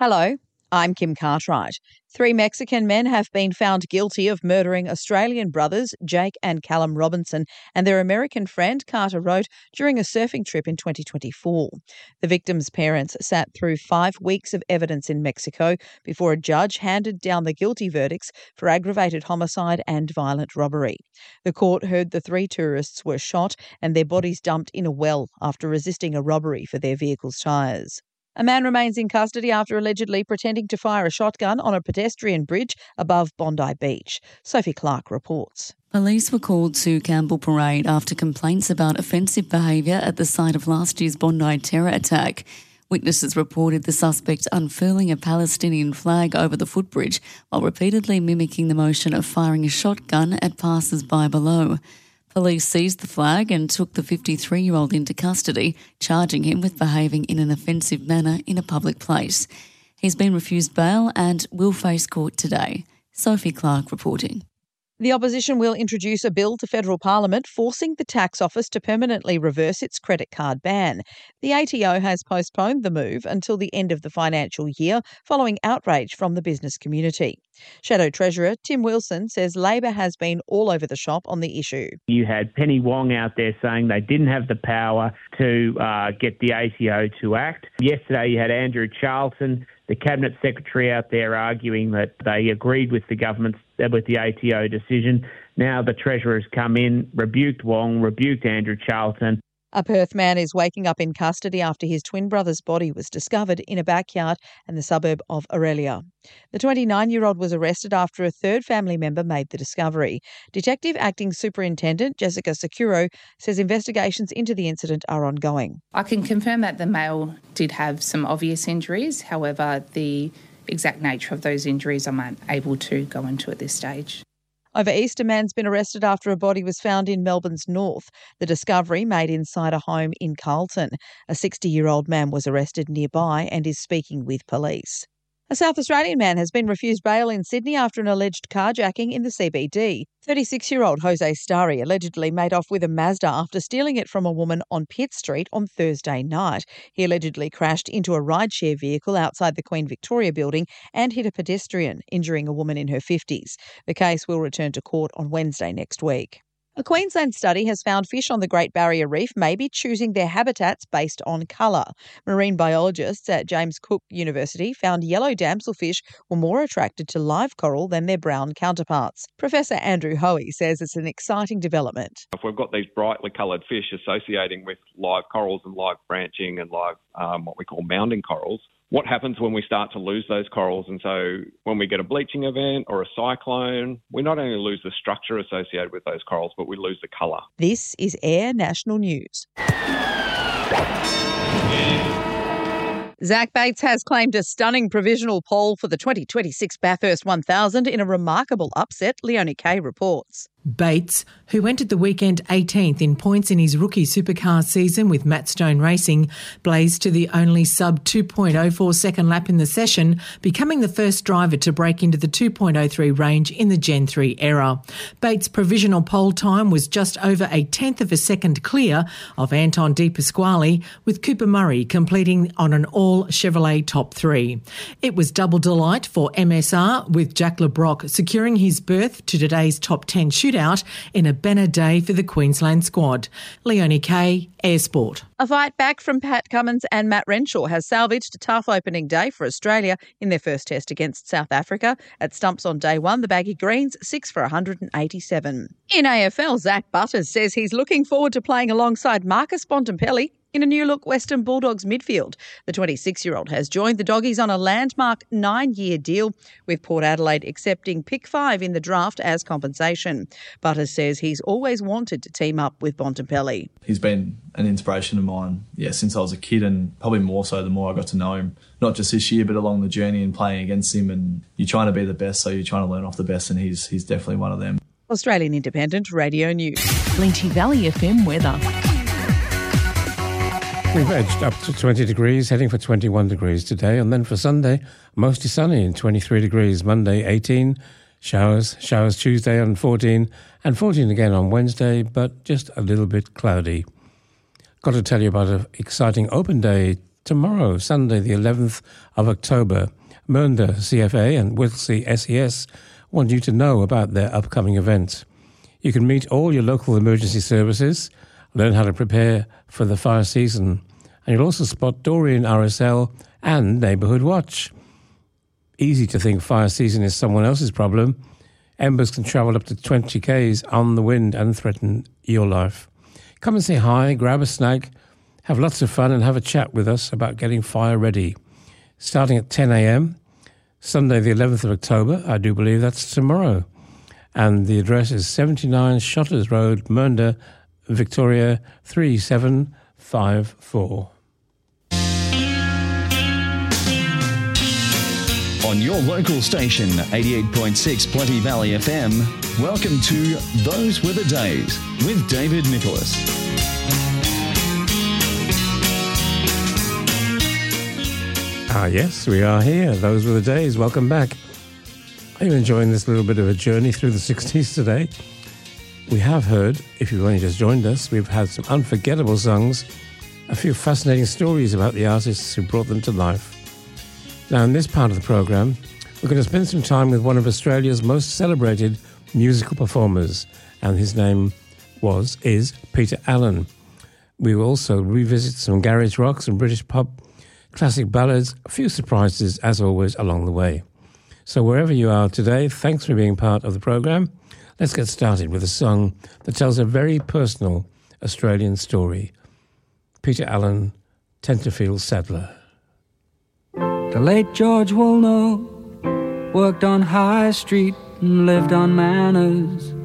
Hello, I'm Kim Cartwright. 3 Mexican men have been found guilty of murdering Australian brothers Jake and Callum Robinson and their American friend Carter Rote during a surfing trip in 2024. The victims' parents sat through 5 weeks of evidence in Mexico before a judge handed down the guilty verdicts for aggravated homicide and violent robbery. The court heard the 3 tourists were shot and their bodies dumped in a well after resisting a robbery for their vehicle's tyres. A man remains in custody after allegedly pretending to fire a shotgun on a pedestrian bridge above Bondi Beach. Sophie Clark reports. Police were called to Campbell Parade after complaints about offensive behaviour at the site of last year's Bondi terror attack. Witnesses reported the suspect unfurling a Palestinian flag over the footbridge while repeatedly mimicking the motion of firing a shotgun at passers-by below. Police seized the flag and took the 53-year-old into custody, charging him with behaving in an offensive manner in a public place. He's been refused bail and will face court today. Sophie Clark reporting. The opposition will introduce a bill to federal parliament forcing the tax office to permanently reverse its credit card ban. The ATO has postponed the move until the end of the financial year following outrage from the business community. Shadow Treasurer Tim Wilson says Labor has been all over the shop on the issue. You had Penny Wong out there saying they didn't have the power to get the ATO to act. Yesterday you had Andrew Charlton, the Cabinet Secretary, out there arguing that they agreed with the government's with the ATO decision. Now the Treasurer's come in, rebuked Wong, rebuked Andrew Charlton. A Perth man is waking up in custody after his twin brother's body was discovered in a backyard in the suburb of Aurelia. The 29-year-old was arrested after a third family member made the discovery. Detective Acting Superintendent Jessica Securo says investigations into the incident are ongoing. I can confirm that the male did have some obvious injuries. However, the exact nature of those injuries I'm unable to go into at this stage. Over Easter, a man's been arrested after a body was found in Melbourne's north. The discovery made inside a home in Carlton. A 60-year-old man was arrested nearby and is speaking with police. A South Australian man has been refused bail in Sydney after an alleged carjacking in the CBD. 36-year-old Jose Starry allegedly made off with a Mazda after stealing it from a woman on Pitt Street on Thursday night. He allegedly crashed into a rideshare vehicle outside the Queen Victoria building and hit a pedestrian, injuring a woman in her 50s. The case will return to court on Wednesday next week. A Queensland study has found fish on the Great Barrier Reef may be choosing their habitats based on colour. Marine biologists at James Cook University found yellow damselfish were more attracted to live coral than their brown counterparts. Professor Andrew Hoey says it's an exciting development. If we've got these brightly coloured fish associating with live corals and live branching and live what we call mounding corals, what happens when we start to lose those corals? And so when we get a bleaching event or a cyclone, we not only lose the structure associated with those corals, but we lose the colour. This is Air National News. Zach Bates has claimed a stunning provisional pole for the 2026 Bathurst 1000 in a remarkable upset, Leonie Kay reports. Bates, who entered the weekend 18th in points in his rookie supercar season with Matt Stone Racing, blazed to the only sub 2.04 second lap in the session, becoming the first driver to break into the 2.03 range in the Gen 3 era. Bates' provisional pole time was just over a tenth of a second clear of Anton De Pasquale, with Cooper Murray completing on an all Chevrolet top 3. It was double delight for MSR, with Jack Le Brocq securing his berth to today's top 10 shootout in a banner day for the Queensland squad. Leonie Kay, Air Sport. A fight back from Pat Cummins and Matt Renshaw has salvaged a tough opening day for Australia in their first test against South Africa. At stumps on day one, the Baggy Greens 6 for 187. In AFL, Zach Butters says he's looking forward to playing alongside Marcus Bontempelli in a new-look Western Bulldogs midfield. The 26-year-old has joined the Doggies on a landmark 9-year deal, with Port Adelaide accepting pick 5 in the draft as compensation. Butters says he's always wanted to team up with Bontempelli. He's been an inspiration of mine, since I was a kid, and probably more so the more I got to know him. Not just this year, but along the journey and playing against him. And you're trying to be the best, so you're trying to learn off the best, and he's definitely one of them. Australian Independent Radio News. Plenty Valley FM weather. We've edged up to 20 degrees, heading for 21 degrees today. And then for Sunday, mostly sunny and 23 degrees. Monday, 18. Showers Tuesday on 14. And 14 again on Wednesday, but just a little bit cloudy. Got to tell you about an exciting open day tomorrow, Sunday the 11th of October. Mernda CFA and Whittlesea SES want you to know about their upcoming event. You can meet all your local emergency services, learn how to prepare for the fire season, and you'll also spot Doreen RSL and Neighbourhood Watch. Easy to think fire season is someone else's problem. Embers can travel up to 20 k's on the wind and threaten your life. Come and say hi, grab a snack, have lots of fun and have a chat with us about getting fire ready. Starting at 10 a.m, Sunday the 11th of October, I do believe that's tomorrow. And the address is 79 Shotters Road, Mernda, Victoria 3754. On your local station, 88.6 Plenty Valley FM, welcome to Those Were the Days with David Nicholas. Yes, we are here. Those were the days. Welcome back. Are you enjoying this little bit of a journey through the 60s today? We have heard, if you've only just joined us, we've had some unforgettable songs, a few fascinating stories about the artists who brought them to life. Now, in this part of the programme, we're going to spend some time with one of Australia's most celebrated musical performers, and his name is Peter Allen. We will also revisit some garage rock, some British pop, classic ballads, a few surprises, as always, along the way. So wherever you are today, thanks for being part of the programme. Let's get started with a song that tells a very personal Australian story. Peter Allen, Tenterfield Saddler. The late George Woolnough worked on High Street and lived on Manors.